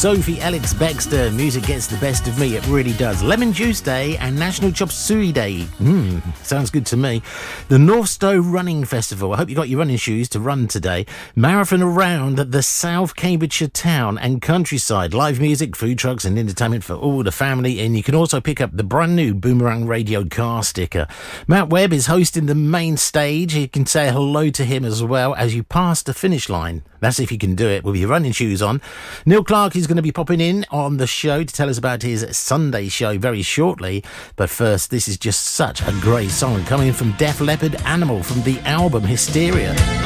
Sophie Alex Baxter. Music gets the best of me, it really does. Lemon Juice Day and National Chop Suey Day. Sounds good to me. The Northstowe Running Festival. I hope you got your running shoes to run today. Marathon around the South Cambridgeshire town and countryside. Live music, food trucks and entertainment for all the family. And you can also pick up the brand new Boomerang Radio car sticker. Matt Webb is hosting the main stage. You can say hello to him as well as you pass the finish line. That's if you can do it with your running shoes on. Neil Clark is going to be popping in on the show to tell us about his Sunday show very shortly. But first, this is just such a great song coming from Def Leppard, Animal, from the album Hysteria.